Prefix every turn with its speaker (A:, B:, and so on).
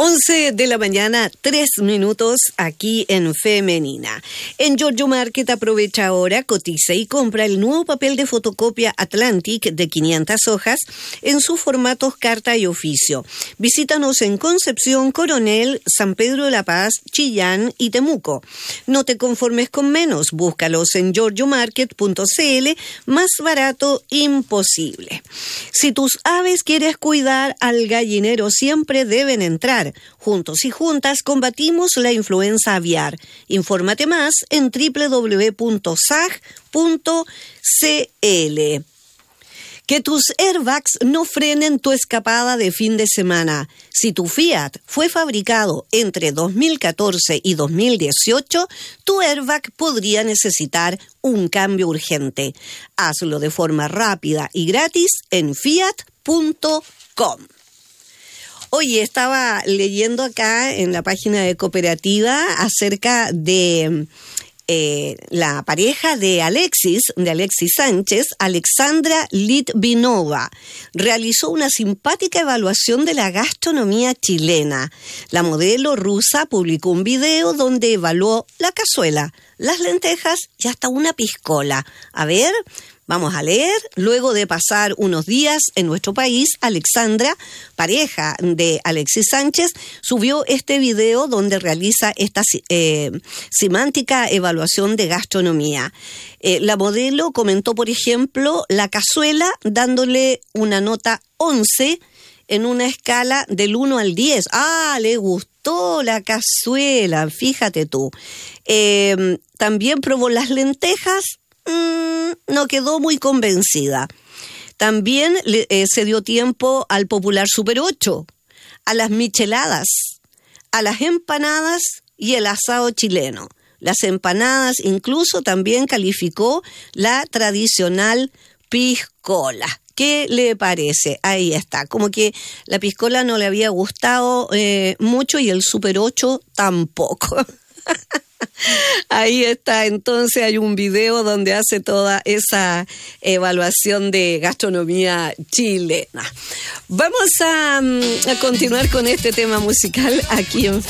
A: 11 de la mañana, 3 minutos aquí en Femenina. En Giorgio Market aprovecha ahora, cotiza y compra el nuevo papel de fotocopia Atlantic de 500 hojas en sus formatos carta y oficio. Visítanos en Concepción, Coronel, San Pedro de la Paz, Chillán y Temuco. No te conformes con menos, búscalos en giorgiomarket.cl, más barato imposible. Si tus aves quieres cuidar, al gallinero siempre deben entrar. Juntos y juntas combatimos la influenza aviar. Infórmate más en www.sag.cl. Que tus airbags no frenen tu escapada de fin de semana. Si tu Fiat fue fabricado entre 2014 y 2018, tu airbag podría necesitar un cambio urgente. Hazlo de forma rápida y gratis en fiat.com. Oye, estaba leyendo acá en la página de Cooperativa acerca de la pareja de Alexis Sánchez. Alexandra Litvinova realizó una simpática evaluación de la gastronomía chilena. La modelo rusa publicó un video donde evaluó la cazuela, las lentejas y hasta una piscola. A ver, vamos a leer. Luego de pasar unos días en nuestro país, Alexandra, pareja de Alexis Sánchez, subió este video donde realiza esta semántica evaluación de gastronomía. La modelo comentó, por ejemplo, la cazuela dándole una nota 11 en una escala del 1 al 10. ¡Ah, le gustó la cazuela! Fíjate tú. También probó las lentejas. No quedó muy convencida. También se dio tiempo al popular Super 8, a las micheladas, a las empanadas y el asado chileno. Las empanadas incluso también calificó la tradicional piscola. ¿Qué le parece? Ahí está. Como que la piscola no le había gustado mucho y el Super 8 tampoco. Ahí está, entonces hay un video donde hace toda esa evaluación de gastronomía chilena. Vamos a continuar con este tema musical aquí en